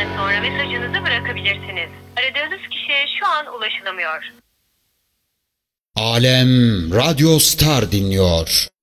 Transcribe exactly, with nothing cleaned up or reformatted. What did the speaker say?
sesinden sonra mesajınızı bırakabilirsiniz. Aradığınız kişiye şu an ulaşılamıyor. Alem Radyo Star dinliyor.